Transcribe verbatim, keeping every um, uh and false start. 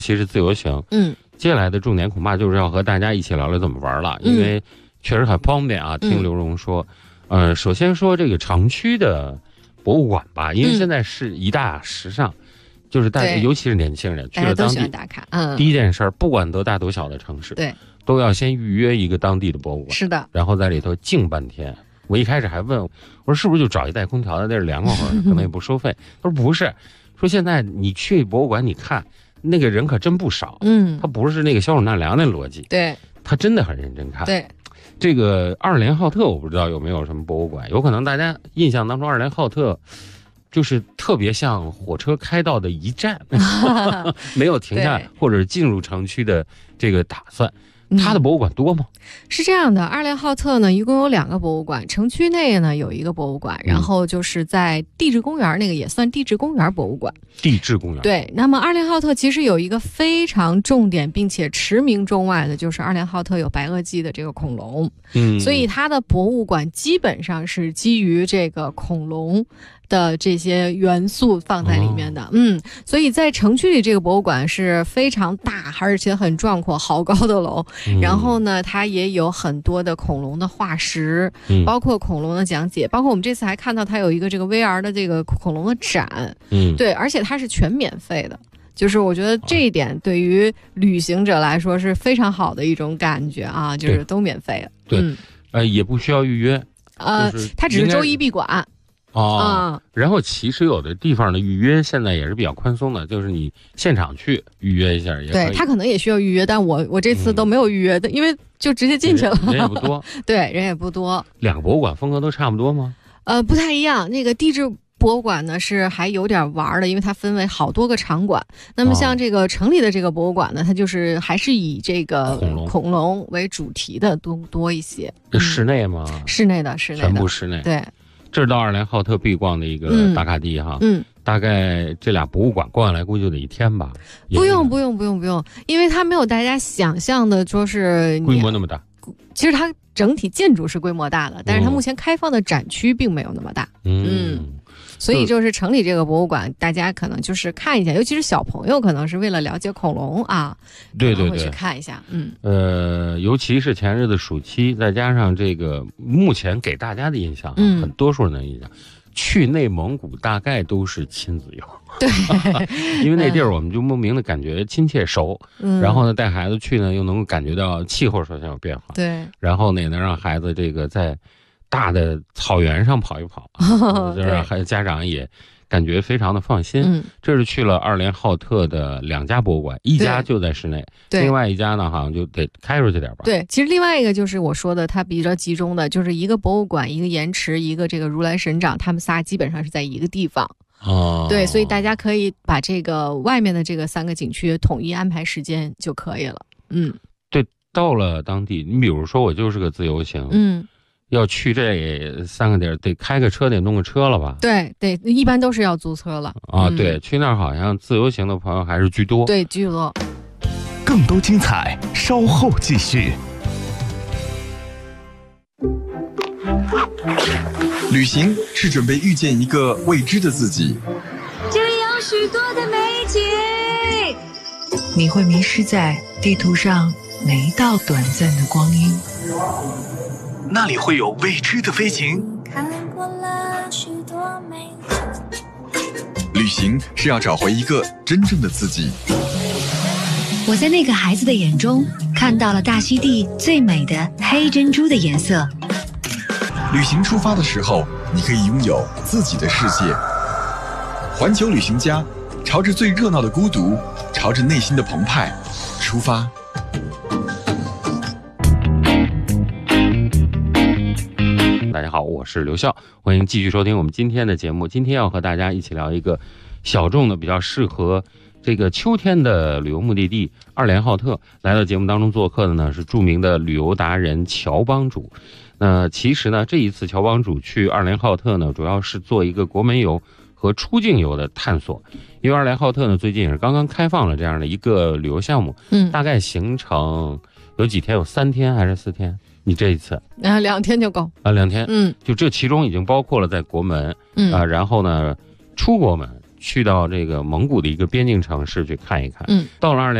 其实自由行， 嗯， 接下来的重点恐怕就是要和大家一起聊聊怎么玩了，因为确实很方便啊。听刘荣说，嗯、呃，首先说这个城区的博物馆吧，因为现在是一大时尚。嗯就是大家，尤其是年轻人去了当地， 打卡。嗯， 第一件事儿，不管多大多小的城市， 对， 都要先预约一个当地的博物馆。 是的， 然后在里头静半天。我一开始还问，我说是不是就找一带空调的，在这凉快会儿，可能也不收费。他说不是，说现在你去博物馆，你看那个人可真不少。 嗯， 他不是那个消暑纳凉那逻辑， 对， 他真的很认真看。 对， 这个二连浩特，我不知道有没有什么博物馆，有可能大家印象当中二连浩特。就是特别像火车开到的一站，没有停下或者进入城区的这个打算。它的博物馆多吗？ 是这样的，二连浩特呢一共有两个博物馆，城区内呢有一个博物馆，然后就是在地质公园，那个也算地质公园博物馆。 地质公园。 对，那么二连浩特其实有一个非常重点并且驰名中外的，就是二连浩特有白垩纪的这个恐龙，嗯，所以它的博物馆基本上是基于这个恐龙的这些元素放在里面的。哦、嗯，所以在城区里这个博物馆是非常大而且很壮阔好高的楼、嗯、然后呢它也有很多的恐龙的化石、嗯、包括恐龙的讲解，包括我们这次还看到它有一个这个 V R 的这个恐龙的展。嗯，对，而且它是全免费的，就是我觉得这一点对于旅行者来说是非常好的一种感觉啊，就是都免费了。 对、嗯、呃也不需要预约， 呃、就是、它只是周一闭馆。 哦、嗯，然后其实有的地方的预约现在也是比较宽松的，就是你现场去预约一下也可以。 对，他可能也需要预约，但我我这次都没有预约的、嗯，因为就直接进去了， 人, 人也不多。 对，人也不多。 两个博物馆风格都差不多吗？ 呃，不太一样。那个地质博物馆呢是还有点玩的，因为它分为好多个场馆。那么像这个城里的这个博物馆呢，它就是还是以这个恐龙恐龙为主题的多多一些。 嗯、室内吗？ 室内的，室内的， 全部室内。 对。 这是到二连浩特必逛的一个打卡地哈，嗯，大概这俩博物馆逛下来估计就得一天吧。 不用不用不用不用，因为它没有大家想象的说是规模那么大。 其实它整体建筑是规模大的，但是它目前开放的展区并没有那么大。嗯。嗯，所以就是城里这个博物馆，大家可能就是看一下，尤其是小朋友，可能是为了了解恐龙啊， 对对对， 会去看一下。嗯， 呃，尤其是前日的暑期，再加上这个目前给大家的印象，嗯，很多数人的印象，去内蒙古大概都是亲子游。 对， 因为那地儿我们就莫名的感觉亲切熟，嗯，然后呢带孩子去呢，又能够感觉到气候首先有变化， 对， 然后呢也能让孩子这个在大的草原上跑一跑，哦、就让孩子家长也感觉非常的放心。嗯，这是去了二连浩特的两家博物馆，一家就在室内，另外一家呢好像就得开出去点吧。 对，其实另外一个就是我说的，它比较集中的，就是一个博物馆，一个盐池，一个这个如来神掌，他们仨基本上是在一个地方。哦，对，所以大家可以把这个外面的这个三个景区统一安排时间就可以了。嗯， 对，到了当地，你比如说我就是个自由行，嗯。要去这三个地儿，得开个车，得弄个车了吧？ 对对，一般都是要租车了啊。嗯、对，去那儿好像自由行的朋友还是居多。 对，居多。 更多精彩，稍后继续。 旅行是准备遇见一个未知的自己。 这里有许多的美景。 你会迷失在地图上每一道短暂的光阴。 那里会有未知的飞行。 看过了许多美景。 旅行是要找回一个真正的自己。 我在那个孩子的眼中看到了大溪地最美的黑珍珠的颜色。 旅行出发的时候，你可以拥有自己的世界。环球旅行家，朝着最热闹的孤独，朝着内心的澎湃出发。 大家好，我是刘笑，欢迎继续收听我们今天的节目。今天要和大家一起聊一个小众的、比较适合这个秋天的旅游目的地——二连浩特。来到节目当中做客的呢是著名的旅游达人乔帮主。那其实呢，这一次乔帮主去二连浩特呢，主要是做一个国门游和出境游的探索。因为二连浩特呢，最近也是刚刚开放了这样的一个旅游项目，嗯，大概行程有几天？有三天还是四天？你这一次啊，两天就够啊， 两天，嗯，就这其中已经包括了在国门，嗯啊，然后呢，出国门去到这个蒙古的一个边境城市去看一看。 嗯， 到了二